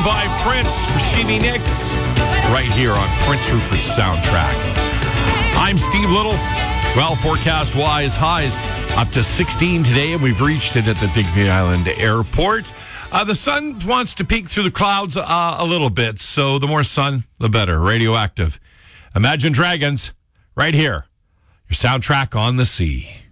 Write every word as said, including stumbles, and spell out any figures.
by Prince for Stevie Nicks, right here on Prince Rupert's Soundtrack. I'm Steve Little. Well, forecast-wise, highs up to sixteen today, and we've reached it at the Digby Island Airport. Uh, the sun wants to peek through the clouds uh, a little bit, so the more sun, the better. Radioactive. Imagine Dragons, right here. Your soundtrack on the sea.